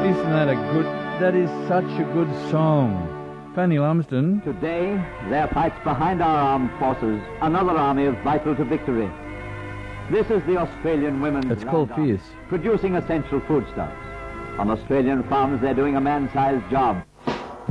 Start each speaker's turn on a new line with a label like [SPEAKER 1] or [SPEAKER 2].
[SPEAKER 1] Isn't that a good... That is such a good song. Fanny Lumsden.
[SPEAKER 2] Today, there fights behind our armed forces another army vital to victory. This is the Australian Women's
[SPEAKER 1] It's called
[SPEAKER 2] Land Army,
[SPEAKER 1] Fierce.
[SPEAKER 2] producing essential foodstuffs. On Australian farms, they're doing a man-sized job,